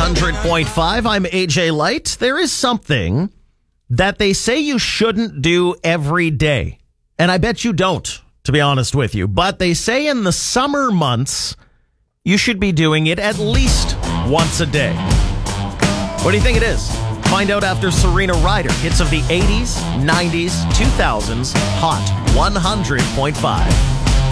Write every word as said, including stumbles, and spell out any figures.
hundred point five. I'm A J Light. There is something that they say you shouldn't do every day. And I bet you don't, to be honest with you. But they say in the summer months, you should be doing it at least once a day. What do you think it is? Find out after Serena Ryder. Hits of the eighties, nineties, two thousands. Hot one hundred point five.